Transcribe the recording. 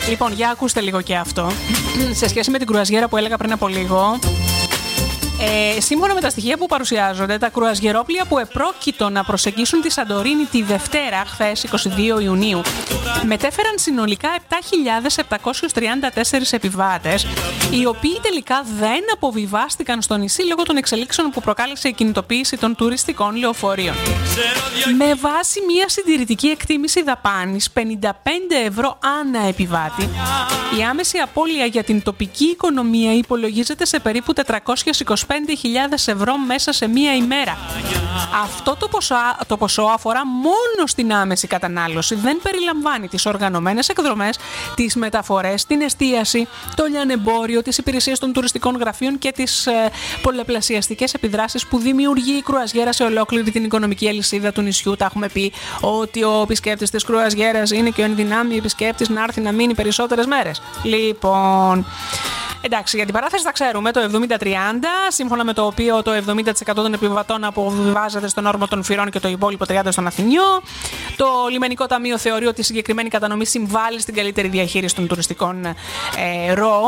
Λοιπόν, για ακούστε λίγο και αυτό. Σε σχέση με την κρουαζιέρα που έλεγα πριν από λίγο. Σύμφωνα με τα στοιχεία που παρουσιάζονται, τα κρουαζιερόπλια που επρόκειτο να προσεγγίσουν τη Σαντορίνη τη Δευτέρα, χθες 22 Ιουνίου, μετέφεραν συνολικά 7.734 επιβάτες, οι οποίοι τελικά δεν αποβιβάστηκαν στο νησί λόγω των εξελίξεων που προκάλεσε η κινητοποίηση των τουριστικών λεωφορείων. Με βάση μια συντηρητική εκτίμηση δαπάνης 55 ευρώ ανά επιβάτη, η άμεση απώλεια για την τοπική οικονομία υπολογίζεται σε περίπου 425.000 ευρώ μέσα σε μία ημέρα. Αυτό το ποσό αφορά μόνο στην άμεση κατανάλωση. Δεν περιλαμβάνει τις οργανωμένες εκδρομές, τις μεταφορές, την εστίαση, το λιανεμπόριο, τις υπηρεσίες των τουριστικών γραφείων και τις πολλαπλασιαστικές επιδράσεις που δημιουργεί η κρουαζιέρα σε ολόκληρη την οικονομική αλυσίδα του νησιού. Τα έχουμε πει ότι ο επισκέπτης της κρουαζιέρας είναι και ο ενδυνάμει επισκέπτης να έρθει να μείνει περισσότερες μέρες. Λοιπόν. Εντάξει, για την παράθεση θα ξέρουμε το 70-30, σύμφωνα με το οποίο το 70% των επιβατών αποβιβάζεται στον όρμο των Φυρών και το υπόλοιπο 30% στον Αθηνιό. Το Λιμενικό Ταμείο θεωρεί ότι η συγκεκριμένη κατανομή συμβάλλει στην καλύτερη διαχείριση των τουριστικών ροών.